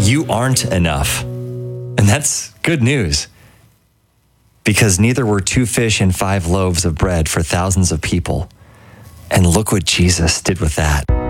you aren't enough. And that's good news, because neither were 2 fish and 5 loaves of bread for thousands of people. And look what Jesus did with that.